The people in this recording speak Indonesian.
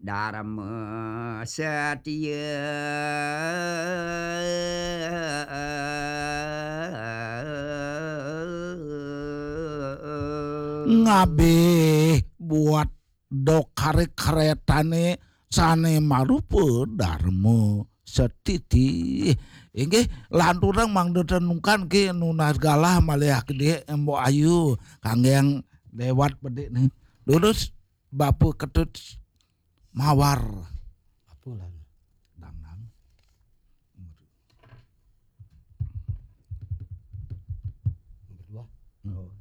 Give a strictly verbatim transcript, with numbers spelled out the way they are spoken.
Dharma Satya ngabe buat dok karek karetane sane marupa Dharma Setiti inggih lanturang mangda renungkan ke nunas galah malih gede embo ayu kangge yang lewat bedek nih lurus bapu ketut mawar apulan damnam berdua oh.